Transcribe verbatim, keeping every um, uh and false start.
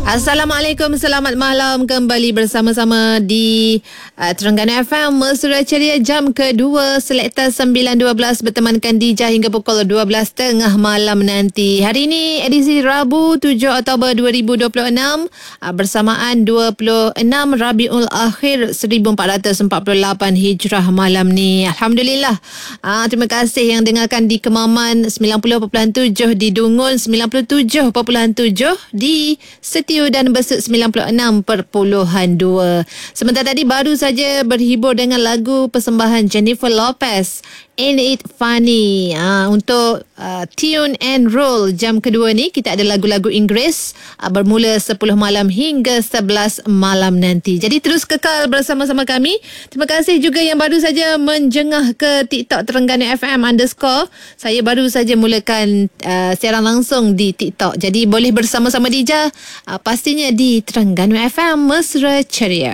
Assalamualaikum, selamat malam kembali bersama-sama di uh, Terengganu F M Mesra Ceria jam kedua Selekta sembilan dua belas bertemankan Dija hingga pukul dua belas tengah malam nanti. Hari ini edisi Rabu tujuh Oktober dua ribu dua puluh enam uh, bersamaan dua puluh enam Rabiul Akhir seribu empat ratus empat puluh lapan Hijrah malam ni. Alhamdulillah. Uh, terima kasih yang dengarkan di Kemaman sembilan puluh perpuluhan tujuh, di Dungun sembilan puluh tujuh perpuluhan tujuh, di Setiap dan Besut sembilan puluh enam perpuluhan dua. Sementara tadi baru saja berhibur dengan lagu persembahan Jennifer Lopez, Ain't It Funny. Ha, untuk uh, Tune and Roll jam kedua ni kita ada lagu-lagu Inggeris uh, bermula sepuluh malam hingga sebelas malam nanti. Jadi terus kekal bersama-sama kami. Terima kasih juga yang baru saja menjengah ke TikTok Terengganu F M underscore. Saya baru saja mulakan uh, siaran langsung di TikTok. Jadi boleh bersama-sama Dija uh, pastinya di Terengganu F M Mesra Ceria.